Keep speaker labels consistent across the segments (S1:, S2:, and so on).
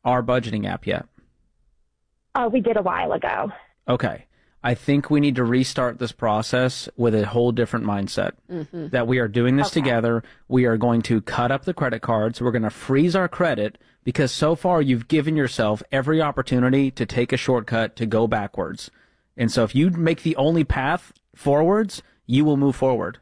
S1: our budgeting app yet?
S2: We did a while ago.
S1: Okay. I think we need to restart this process with a whole different mindset. Mm-hmm. That we are doing this together. We are going to cut up the credit cards. We're going to freeze our credit because so far you've given yourself every opportunity to take a shortcut to go backwards. And so if you make the only path forwards, you will move forward.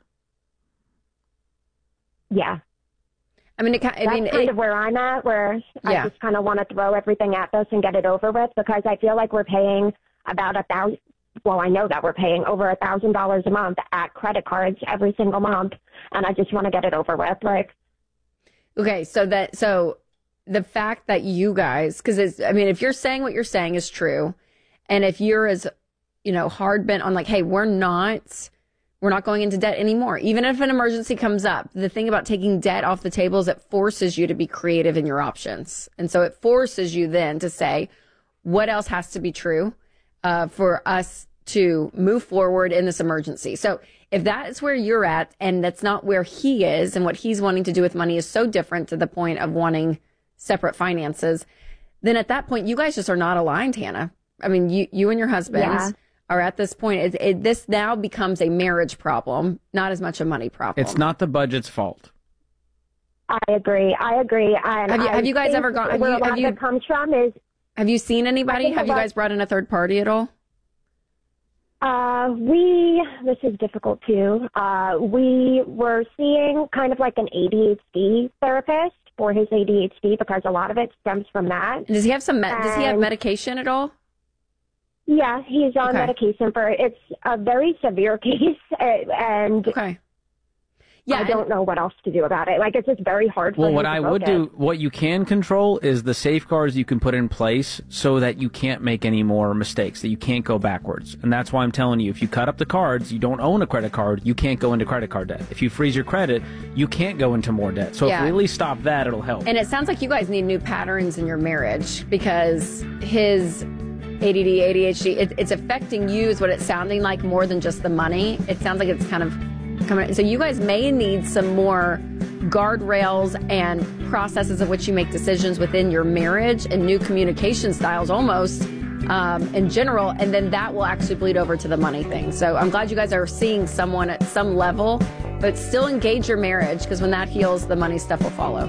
S2: Yeah.
S3: I mean,
S2: that's kind of where I'm at, where I just kind of want to throw everything at this and get it over with, because I feel like we're paying about I know that we're paying over $1,000 a month at credit cards every single month, and I just want to get it over with.
S3: Okay, so the fact that you guys, because if you're saying what you're saying is true, and if you're as hard bent on like, hey, we're not going into debt anymore. Even if an emergency comes up, the thing about taking debt off the table is it forces you to be creative in your options. And so it forces you then to say, what else has to be true for us to move forward in this emergency? So if that is where you're at and that's not where he is, and what he's wanting to do with money is so different to the point of wanting separate finances, then at that point, you guys just are not aligned, Hannah. I mean, you and your husband are at this point. This now becomes a marriage problem, not as much a money problem.
S1: It's not the budget's fault.
S2: I agree.
S3: Have you guys ever gone?
S2: Where a lot of it comes from is.
S3: Have you seen anybody? Have you guys brought in a third party at all?
S2: This is difficult too. We were seeing kind of like an ADHD therapist for his ADHD, because a lot of it stems from that.
S3: Does he have does he have medication at all?
S2: Yeah, he's on medication it's a very severe case, and I don't know what else to do about it. It's just very hard for him
S1: what I would do, what you can control is the safeguards you can put in place so that you can't make any more mistakes, that you can't go backwards. And that's why I'm telling you, if you cut up the cards, you don't own a credit card, you can't go into credit card debt. If you freeze your credit, you can't go into more debt. So if we really stop that, it'll help.
S3: And it sounds like you guys need new patterns in your marriage, because his ADD, ADHD, it's affecting you is what it's sounding like, more than just the money. It sounds like it's kind of coming. So you guys may need some more guardrails and processes of which you make decisions within your marriage, and new communication styles almost in general. And then that will actually bleed over to the money thing. So I'm glad you guys are seeing someone at some level, but still engage your marriage, because when that heals, the money stuff will follow.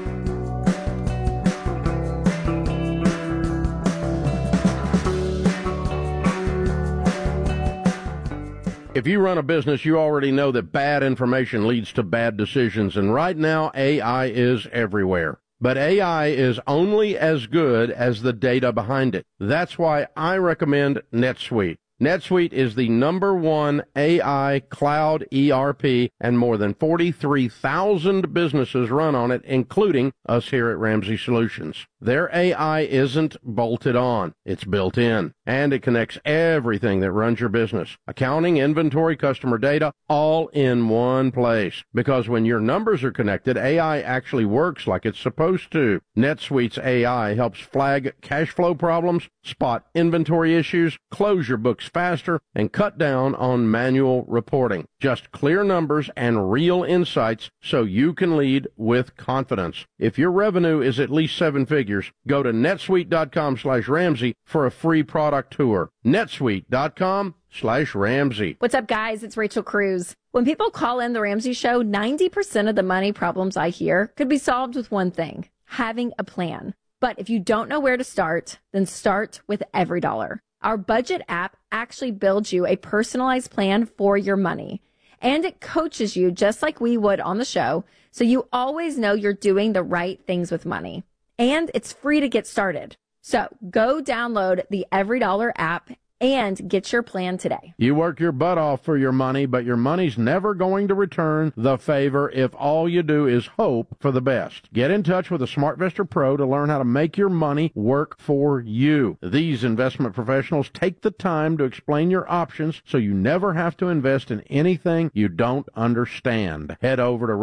S4: If you run a business, you already know that bad information leads to bad decisions, and right now AI is everywhere. But AI is only as good as the data behind it. That's why I recommend NetSuite. NetSuite is the #1 AI cloud ERP, and more than 43,000 businesses run on it, including us here at Ramsey Solutions. Their AI isn't bolted on, it's built in, and it connects everything that runs your business. Accounting, inventory, customer data, all in one place. Because when your numbers are connected, AI actually works like it's supposed to. NetSuite's AI helps flag cash flow problems, spot inventory issues, close your books faster, and cut down on manual reporting. Just clear numbers and real insights so you can lead with confidence. If your revenue is at least 7 figures, go to netsuite.com/Ramsey for a free product tour. netsuite.com/Ramsey.
S3: What's up, guys? It's Rachel Cruz. When people call in the Ramsey Show, 90% of the money problems I hear could be solved with one thing: having a plan. But if you don't know where to start, then start with EveryDollar. Our budget app actually builds you a personalized plan for your money. And it coaches you just like we would on the show, so you always know you're doing the right things with money. And it's free to get started. So go download the EveryDollar app and get your plan today.
S4: You work your butt off for your money, but your money's never going to return the favor if all you do is hope for the best. Get in touch with a SmartVestor Pro to learn how to make your money work for you. These investment professionals take the time to explain your options so you never have to invest in anything you don't understand. Head over to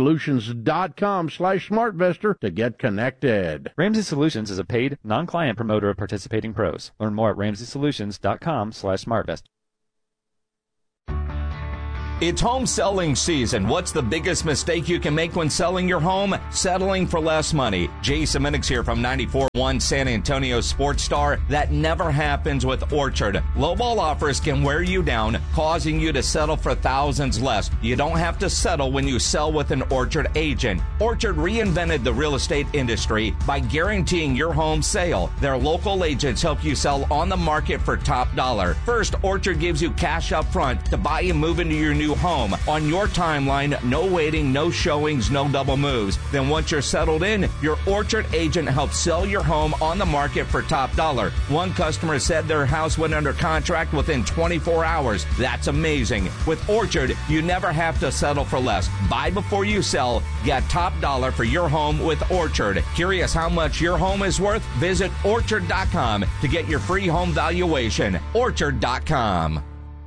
S4: RamseySolutions.com/SmartVestor to get connected.
S5: Ramsey Solutions is a paid, non-client promoter of participating pros. Learn more at RamseySolutions.com/SmartVest.
S6: It's home selling season. What's the biggest mistake you can make when selling your home? Settling for less money. Jason Minix here from 94.1 San Antonio Sports Star. That never happens with Orchard. Lowball offers can wear you down, causing you to settle for thousands less. You don't have to settle when you sell with an Orchard agent. Orchard reinvented the real estate industry by guaranteeing your home sale. Their local agents help you sell on the market for top dollar. First, Orchard gives you cash up front to buy and move into your new home on your timeline. No waiting, no showings, no double moves. Then once you're settled in, your Orchard agent helps sell your home on the market for top dollar. One customer said their house went under contract within 24 hours. That's amazing. With Orchard, you never have to settle for less. Buy before you sell. Get top dollar for your home with Orchard. Curious how much your home is worth? Visit Orchard.com to get your free home valuation. Orchard.com.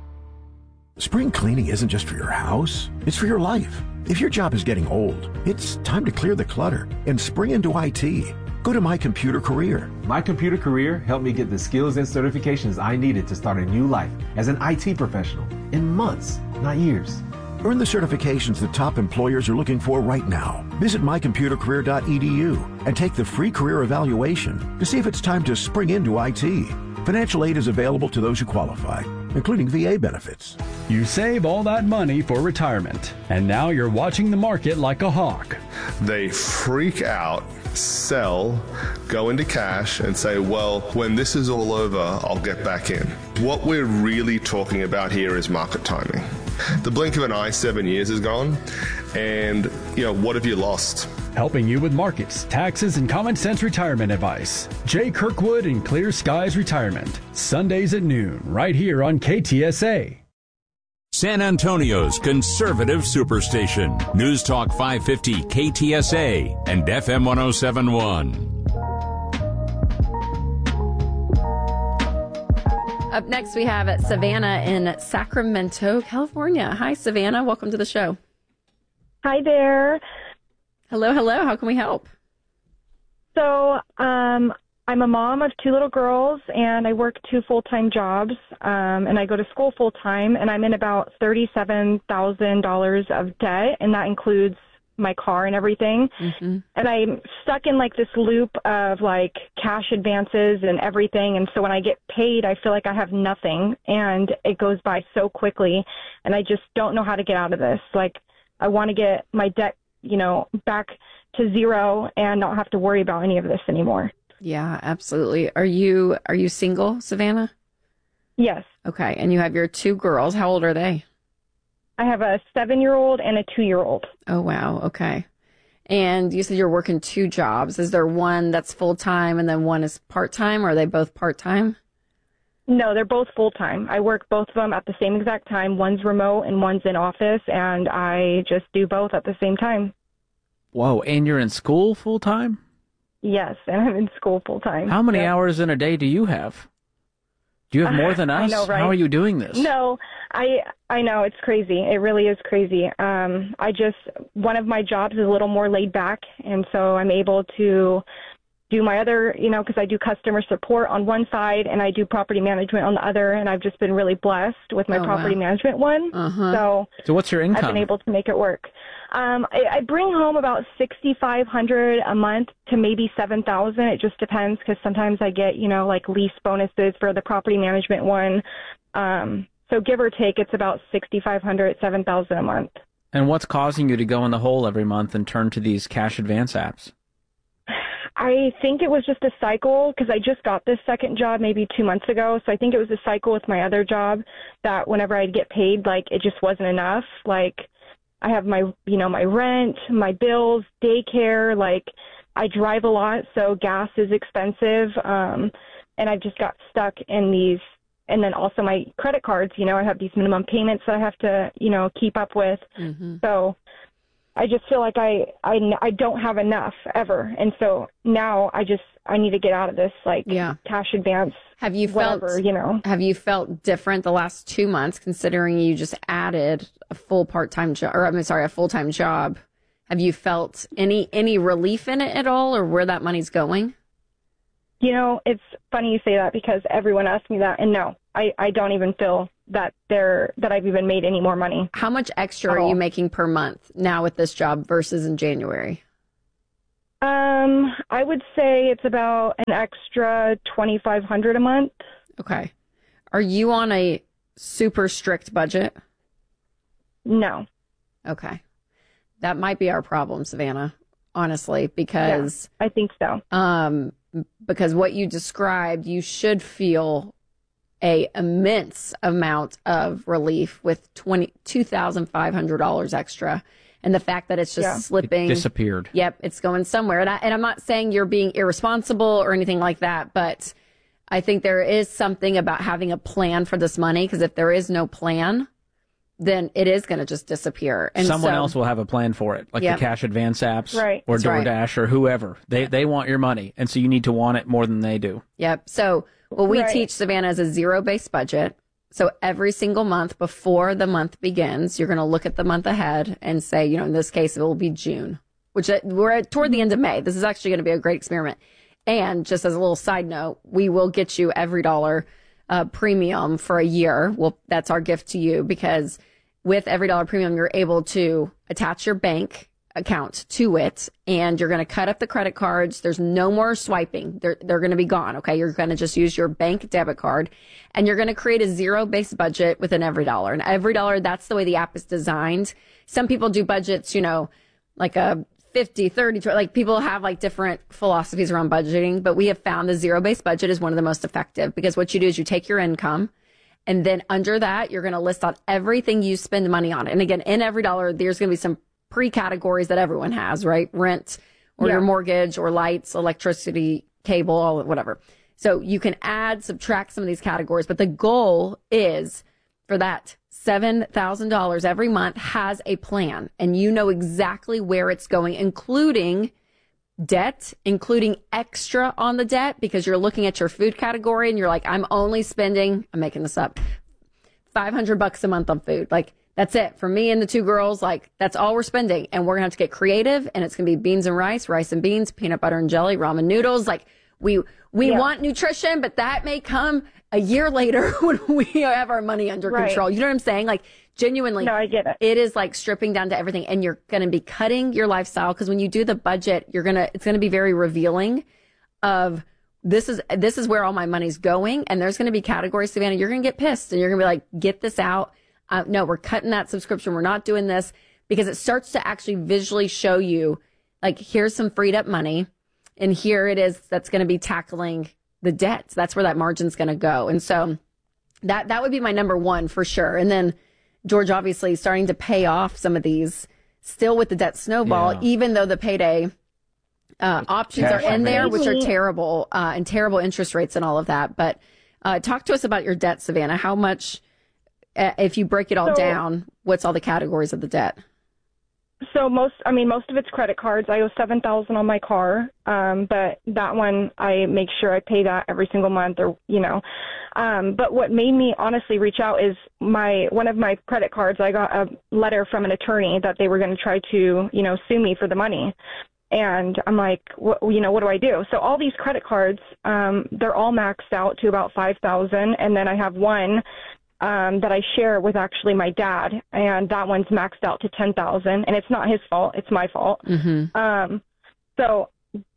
S7: Spring cleaning isn't just for your house, it's for your life. If your job is getting old, it's time to clear the clutter and spring into IT. Go to My Computer Career.
S8: My Computer Career helped me get the skills and certifications I needed to start a new life as an IT professional in months, not years.
S7: Earn the certifications the top employers are looking for right now. Visit mycomputercareer.edu and take the free career evaluation to see if it's time to spring into IT. Financial aid is available to those who qualify, including VA benefits.
S9: You save all that money for retirement, and now you're watching the market like a hawk.
S10: They freak out, sell, go into cash, and say, well, when this is all over, I'll get back in. What we're really talking about here is market timing. The blink of an eye, 7 years is gone, and, what have you lost?
S9: Helping you with markets, taxes, and common sense retirement advice. Jay Kirkwood and Clear Skies Retirement. Sundays at noon, right here on KTSA.
S11: San Antonio's conservative superstation. News Talk 550 KTSA and FM 1071.
S3: Up next, we have Savannah in Sacramento, California. Hi, Savannah. Welcome to the show.
S12: Hi there.
S3: Hello. How can we help?
S12: So, I'm a mom of 2 little girls, and I work 2 full-time jobs, and I go to school full-time, and I'm in about $37,000 of debt, and that includes my car and everything. Mm-hmm. And I'm stuck in this loop of cash advances and everything. And so when I get paid, I feel like I have nothing, and it goes by so quickly, and I just don't know how to get out of this. I want to get my debt, back to zero and not have to worry about any of this anymore.
S3: Yeah, absolutely. Are you single, Savannah?
S12: Yes.
S3: Okay. And you have your 2 girls. How old are they?
S12: I have a 7-year-old and a 2-year-old.
S3: Oh, wow. Okay. And you said you're working 2 jobs. Is there one that's full-time and then one is part-time, or are they both part-time?
S12: No, they're both full-time. I work both of them at the same exact time. One's remote and one's in office, and I just do both at the same time.
S1: Whoa, and you're in school full-time?
S12: Yes, and I'm in school full-time.
S1: How many hours in a day do you have? Do you have more than us?
S12: I know, right?
S1: How are you doing this?
S12: No, I know, it's crazy. It really is crazy. One of my jobs is a little more laid back, and so I'm able to do my other, because I do customer support on one side and I do property management on the other, and I've just been really blessed with my property management one.
S1: Uh-huh. So what's your income?
S12: I've been able to make it work. I bring home about $6,500 a month to maybe $7,000. It just depends, because sometimes I get, lease bonuses for the property management one. So give or take, it's about $6,500, $7,000 a month.
S1: And what's causing you to go in the hole every month and turn to these cash advance apps?
S12: I think it was just a cycle, because I just got this second job maybe 2 months ago. So I think it was a cycle with my other job that whenever I'd get paid, it just wasn't enough. I have my rent, my bills, daycare, I drive a lot, so gas is expensive. And I just got stuck in these, and then also my credit cards, I have these minimum payments that I have to, keep up with. Mm-hmm. So I just feel like I don't have enough ever. And so now I need to get out of this, cash advance.
S3: Have you felt different the last 2 months, considering you just added a full-time job? Have you felt any relief in it at all, or where that money's going?
S12: It's funny you say that, because everyone asks me that, and no, I don't even feel that I've even made any more money.
S3: How much extra are you making per month now with this job versus in January?
S12: I would say it's about an extra $2,500 a month.
S3: Okay. Are you on a super strict budget?
S12: No.
S3: Okay. That might be our problem, Savannah, honestly, because
S12: I think so.
S3: Because what you described, you should feel a immense amount of relief with $22,500 extra. And the fact that it's just slipping.
S1: It disappeared.
S3: Yep, it's going somewhere. And I'm not saying you're being irresponsible or anything like that, but I think there is something about having a plan for this money, because if there is no plan, then it is going to just disappear. And
S1: someone else will have a plan for it, like the cash advance apps or DoorDash or whoever. They want your money, and so you need to want it more than they do.
S3: Yep. So what we teach, Savannah, is a zero-based budget. So every single month before the month begins, you're going to look at the month ahead and say, in this case, it will be June, which we're toward the end of May. This is actually going to be a great experiment. And just as a little side note, we will get you EveryDollar premium for a year. Well, that's our gift to you, because with EveryDollar premium, you're able to attach your bank account to it, and you're going to cut up the credit cards. There's no more swiping. They're going to be gone. Okay. You're going to just use your bank debit card, and you're going to create a zero-based budget with an EveryDollar. And EveryDollar, that's the way the app is designed. Some people do budgets, like a 50, 30, like people have like different philosophies around budgeting, but we have found the zero-based budget is one of the most effective, because what you do is you take your income, and then under that, you're going to list out everything you spend money on. And again, in EveryDollar, there's going to be some pre-categories that everyone has, right? Rent or your mortgage or lights, electricity, cable, all whatever. So you can add, subtract some of these categories, but the goal is for that $7,000 every month has a plan, and you know exactly where it's going, including debt, including extra on the debt, because you're looking at your food category and you're like, I'm only spending, I'm making this up, $500 a month on food. Like, that's it for me and the two girls. Like, that's all we're spending. And we're gonna have to get creative, and it's gonna be beans and rice and beans, peanut butter and jelly, ramen noodles. Like, we want nutrition, but that may come a year later when we have our money under control. You know what I'm saying? Like, genuinely,
S12: no, I get it.
S3: It is like stripping down to everything, and you're going to be cutting your lifestyle, because when you do the budget, it's going to be very revealing of this is where all my money's going. And there's going to be categories, Savannah, you're going to get pissed, and you're going to be like, get this out. No, we're cutting that subscription. We're not doing this, because it starts to actually visually show you, like, here's some freed up money, and here it is that's going to be tackling the debt. That's where that margin's going to go. And so that would be my number one for sure. And then George, obviously starting to pay off some of these still with the debt snowball, even though the payday options are in there, which are terrible, and terrible interest rates and all of that. But talk to us about your debt, Savannah. How much, if you break it all down, what's all the categories of the debt?
S12: So most of it's credit cards. I owe $7,000 on my car, but that one I make sure I pay that every single month, or But what made me honestly reach out is one of my credit cards. I got a letter from an attorney that they were going to try to sue me for the money, and I'm like, what do I do? So all these credit cards, they're all maxed out to about $5,000, and then I have one that I share with actually my dad, and that one's maxed out to $10,000, and it's not his fault, it's my fault. Mm-hmm. So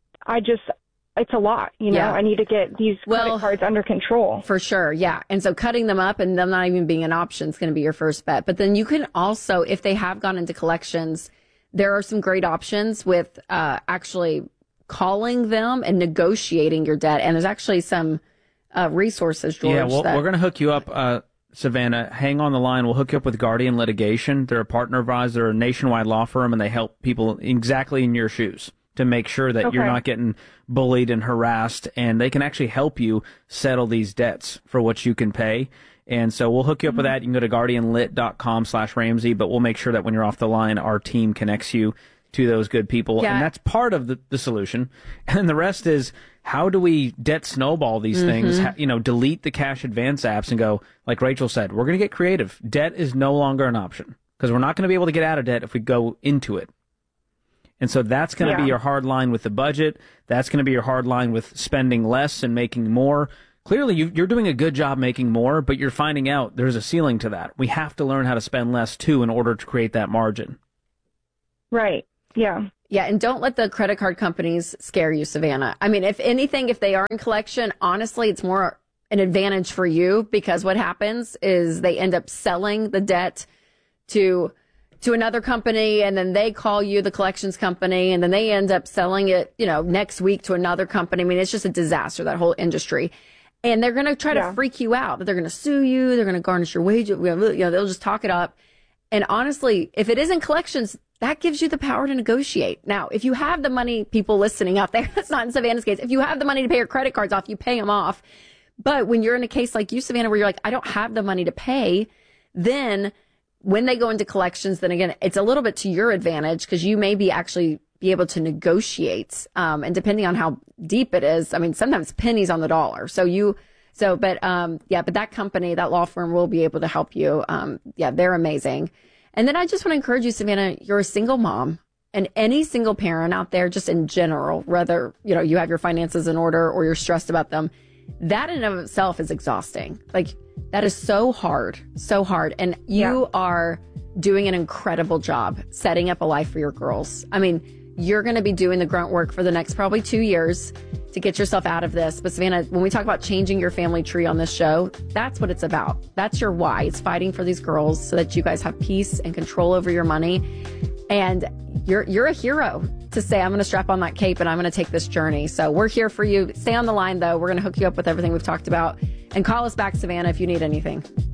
S12: it's a lot, I need to get these credit cards under control.
S3: For sure. Yeah. And so cutting them up and them not even being an option is going to be your first bet. But then you can also, if they have gone into collections, there are some great options with, actually calling them and negotiating your debt. And there's actually some, resources, George.
S1: Yeah. Well, we're going to hook you up, Savannah, hang on the line. We'll hook you up with Guardian Litigation. They're a partner of ours. They're a nationwide law firm, and they help people exactly in your shoes to make sure that you're not getting bullied and harassed, and they can actually help you settle these debts for what you can pay. And so we'll hook you up with that. You can go to guardianlit.com/Ramsey, but we'll make sure that when you're off the line, our team connects you to those good people. Yeah. And that's part of the solution. And the rest is, how do we debt snowball these things? Delete the cash advance apps and go, like Rachel said, we're going to get creative. Debt is no longer an option, because we're not going to be able to get out of debt if we go into it. And so that's going to be your hard line with the budget. That's going to be your hard line with spending less and making more. clearly you're doing a good job making more, but you're finding out there's a ceiling to that. We have to learn how to spend less too in order to create that margin.
S12: Right. Yeah.
S3: Yeah, and don't let the credit card companies scare you, Savannah. I mean, if anything, if they are in collection, honestly, it's more an advantage for you, because what happens is they end up selling the debt to another company, and then they call you, the collections company, and then they end up selling it, next week to another company. I mean, it's just a disaster, that whole industry. And they're going to try to freak you out, that they're going to sue you, they're going to garnish your wages, they'll just talk it up. And honestly, if it is in collections, that gives you the power to negotiate. Now, if you have the money, people listening out there, that's not in Savannah's case. If you have the money to pay your credit cards off, you pay them off. But when you're in a case like you, Savannah, where you're like, I don't have the money to pay, then when they go into collections, then again, it's a little bit to your advantage, because you may be actually be able to negotiate. And depending on how deep it is, I mean, sometimes pennies on the dollar. But that company, that law firm will be able to help you. They're amazing. And then I just want to encourage you, Savannah, you're a single mom, and any single parent out there, just in general, whether, you have your finances in order or you're stressed about them, that in and of itself is exhausting. Like, that is so hard. And you are doing an incredible job setting up a life for your girls. I mean, you're going to be doing the grunt work for the next probably 2 years to get yourself out of this. But Savannah, when we talk about changing your family tree on this show, that's what it's about. That's your why. It's fighting for these girls so that you guys have peace and control over your money. And you're a hero to say, I'm going to strap on that cape and I'm going to take this journey. So we're here for you. Stay on the line, though. We're going to hook you up with everything we've talked about. And call us back, Savannah, if you need anything.